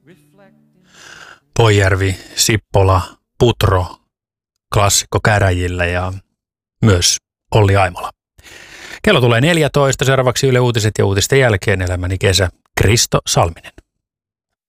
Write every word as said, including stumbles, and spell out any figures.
Poijärvi, Sippola, Putro, klassikko käräjillä ja myös Olli Aimola. Kello tulee neljätoista, seuraavaksi Yle Uutiset ja uutisten jälkeen Elämäni kesä, Kristo Salminen.